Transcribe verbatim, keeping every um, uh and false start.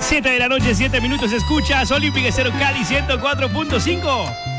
siete de la noche, siete minutos, escuchas Olímpica Estéreo Cali ciento cuatro punto cinco.